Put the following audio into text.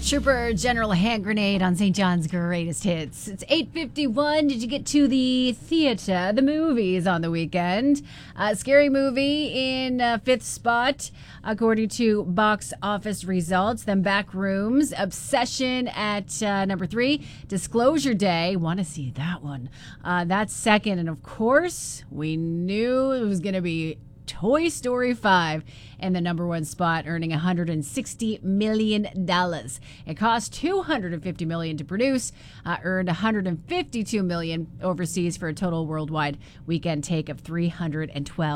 Trooper General Hand Grenade on St. John's Greatest Hits. It's 8:51. Did you get to the theater, the movies on the weekend? Scary Movie in fifth spot, according to box office results. Then Backrooms, Obsession at number 3. Disclosure Day, want to see that one. That's second. And of course, we knew it was going to be Toy Story 5 in the number 1 spot, earning $160 million. It cost $250 million to produce, earned $152 million overseas for a total worldwide weekend take of $312